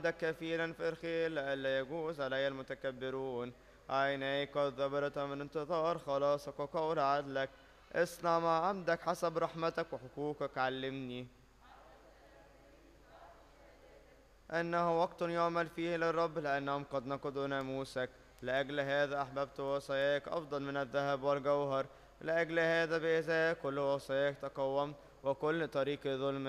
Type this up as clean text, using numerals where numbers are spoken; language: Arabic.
كفيلا في الخيل لئلا يجوز علي المتكبرون. عيني قد ذبرت من انتظار خلاصك وقول عدلك. اصنع ما عمدك حسب رحمتك وحقوقك علمني. إنه وقت يعمل فيه للرب لأنهم قد نقضوا ناموسك. لأجل هذا أحببت وصاياك أفضل من الذهب والجوهر. لأجل هذا بإزاء كل وصاياك تقومت وكل طريق ظلم